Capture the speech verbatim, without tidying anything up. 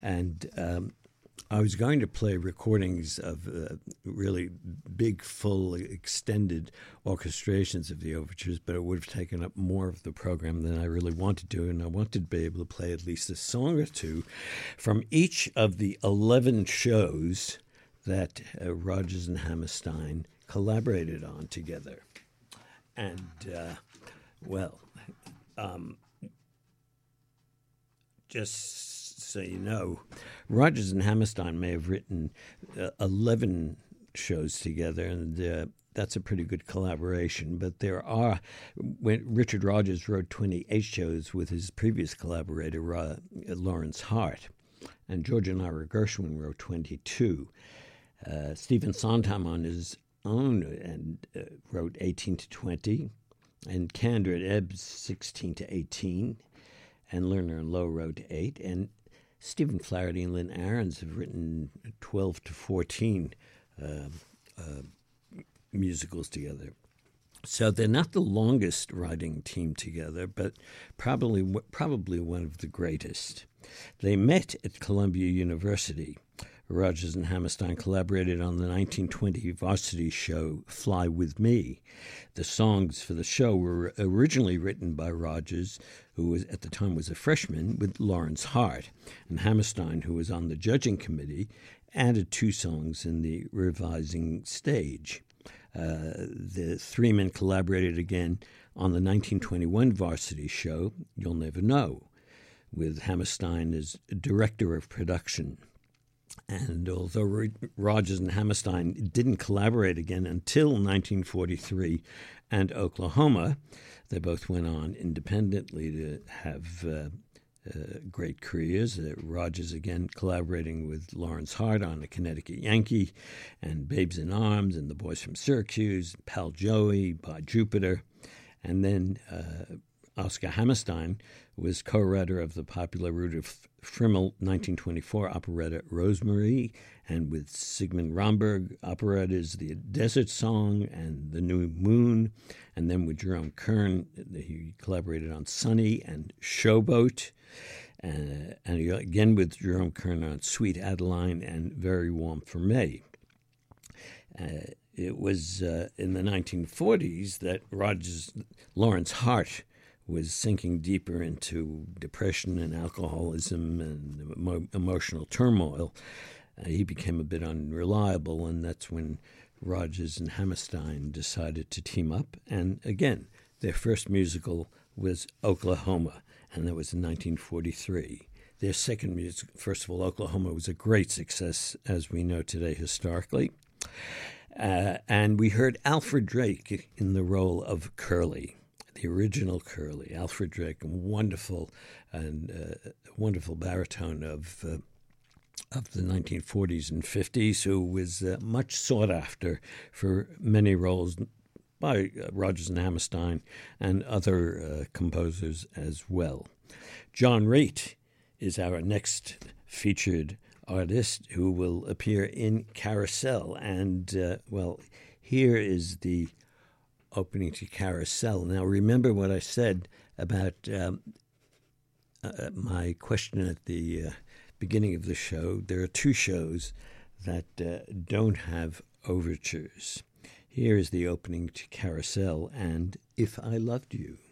And um, I was going to play recordings of uh, really big, full, extended orchestrations of the overtures, but it would have taken up more of the program than I really wanted to, and I wanted to be able to play at least a song or two from each of the eleven shows that uh, Rodgers and Hammerstein collaborated on together. And, uh, well, um, just so you know, Rodgers and Hammerstein may have written uh, eleven shows together, and uh, that's a pretty good collaboration. But there are, when Richard Rodgers wrote twenty-eight shows with his previous collaborator, uh, Lawrence Hart, and George and Ira Gershwin wrote twenty-two. Uh, Stephen Sondheim on his own and uh, wrote eighteen to twenty, and Kander and Ebbs sixteen to eighteen, and Lerner and Lowe wrote eight, and Stephen Flaherty and Lynn Ahrens have written twelve to fourteen uh, uh, musicals together. So they're not the longest writing team together, but probably probably one of the greatest. They met at Columbia University. Rodgers and Hammerstein collaborated on the nineteen twenty varsity show Fly With Me. The songs for the show were originally written by Rodgers, who was, at the time was a freshman, with Lawrence Hart, and Hammerstein, who was on the judging committee, added two songs in the revising stage. Uh, the three men collaborated again on the nineteen twenty-one varsity show You'll Never Know, with Hammerstein as director of production. And although Rodgers and Hammerstein didn't collaborate again until nineteen forty-three and Oklahoma, they both went on independently to have uh, uh, great careers. Uh, Rodgers again collaborating with Lawrence Hart on A Connecticut Yankee and Babes in Arms and The Boys from Syracuse, Pal Joey, By Jupiter. And then uh, Oscar Hammerstein was co-writer of the popular Rudolf Frimmel nineteen twenty-four operetta Rosemary, and with Sigmund Romberg operettas The Desert Song and The New Moon, and then with Jerome Kern he collaborated on Sunny and Showboat, uh, and again with Jerome Kern on Sweet Adeline and Very Warm for May. Uh, it was uh, in the nineteen forties that Rodgers, Lawrence Hart was sinking deeper into depression and alcoholism and emo- emotional turmoil. Uh, he became a bit unreliable, and that's when Rodgers and Hammerstein decided to team up. And again, their first musical was Oklahoma, and that was in nineteen forty-three. Their second music, first of all, Oklahoma was a great success, as we know today historically. Uh, and we heard Alfred Drake in the role of Curly, the original Curly. Alfred Drake, wonderful and uh, wonderful baritone of uh, of the nineteen forties and fifties, who was uh, much sought after for many roles by uh, Rodgers and Hammerstein and other uh, composers as well. John Raitt is our next featured artist who will appear in Carousel, and uh, well, here is the opening to Carousel. Now, remember what I said about um, uh, my question at the uh, beginning of the show. There are two shows that uh, don't have overtures. Here is the opening to Carousel and If I Loved You.